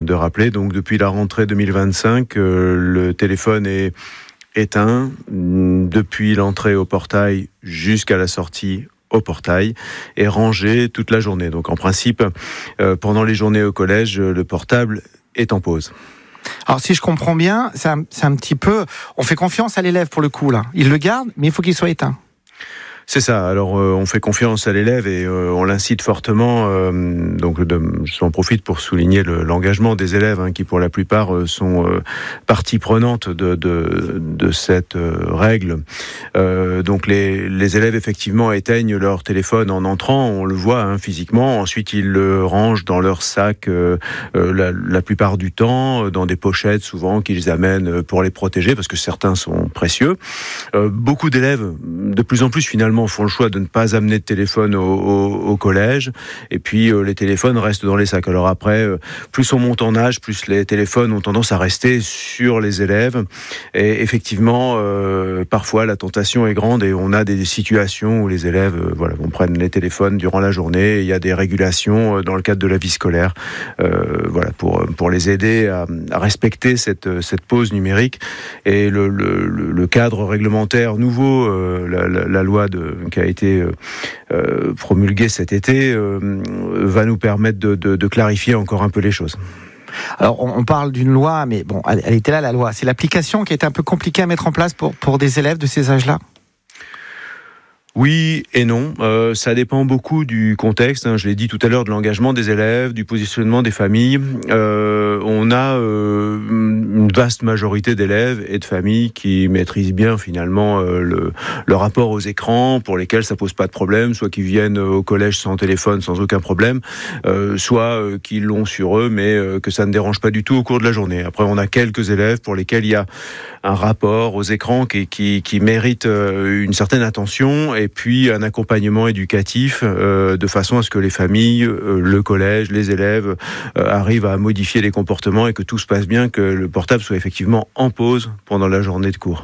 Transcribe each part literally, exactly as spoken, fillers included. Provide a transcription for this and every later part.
de rappeler. Donc depuis la rentrée deux mille vingt-cinq, euh, le téléphone est éteint depuis l'entrée au portail jusqu'à la sortie au portail et rangé toute la journée. Donc en principe, euh, pendant les journées au collège, le portable est en pause. Alors si je comprends bien, c'est un, c'est un petit peu... On fait confiance à l'élève pour le coup, là. Il le garde, mais il faut qu'il soit éteint. C'est ça. Alors, euh, on fait confiance à l'élève et euh, on l'incite fortement. Euh, donc, de, j'en profite pour souligner le, l'engagement des élèves, hein, qui, pour la plupart, euh, sont euh, partie prenante de, de, de cette euh, règle. Euh, donc, les, les élèves, effectivement, éteignent leur téléphone en entrant. On le voit, hein, physiquement. Ensuite, ils le rangent dans leur sac euh, euh, la, la plupart du temps, dans des pochettes, souvent, qu'ils amènent pour les protéger, parce que certains sont précieux. Euh, beaucoup d'élèves, de plus en plus, finalement, font le choix de ne pas amener de téléphone au, au, au collège, et puis euh, les téléphones restent dans les sacs. Alors après, euh, plus on monte en âge, plus les téléphones ont tendance à rester sur les élèves, et effectivement, euh, parfois la tentation est grande, et on a des situations où les élèves euh, voilà, vont prendre les téléphones durant la journée, et il y a des régulations euh, dans le cadre de la vie scolaire, euh, voilà, pour, pour les aider à, à respecter cette, cette pause numérique, et le, le, le cadre réglementaire nouveau, euh, la, la, la loi de qui a été euh, promulguée cet été, euh, va nous permettre de, de, de clarifier encore un peu les choses. Alors, on parle d'une loi, mais bon, elle, elle était là, la loi. C'est l'application qui est un peu compliquée à mettre en place pour, pour des élèves de ces âges-là ? Oui et non, euh, ça dépend beaucoup du contexte, hein, je l'ai dit tout à l'heure, de l'engagement des élèves, du positionnement des familles. Euh, on a euh, une vaste majorité d'élèves et de familles qui maîtrisent bien finalement euh, le, le rapport aux écrans, pour lesquels ça pose pas de problème, soit qui viennent au collège sans téléphone sans aucun problème, euh, soit euh, qui l'ont sur eux mais euh, que ça ne dérange pas du tout au cours de la journée. Après, on a quelques élèves pour lesquels il y a un rapport aux écrans qui, qui, qui mérite euh, une certaine attention, et puis un accompagnement éducatif euh, de façon à ce que les familles, euh, le collège, les élèves euh, arrivent à modifier les comportements et que tout se passe bien, que le portable soit effectivement en pause pendant la journée de cours.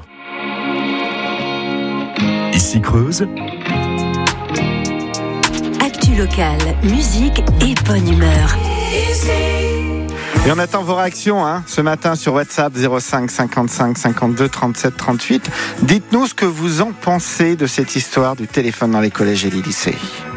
Ici Creuse. Actu locale, musique et bonne humeur. Et on attend vos réactions hein, ce matin sur WhatsApp zéro cinq cinquante-cinq cinquante-deux trente-sept trente-huit. Dites-nous ce que vous en pensez de cette histoire du téléphone dans les collèges et les lycées.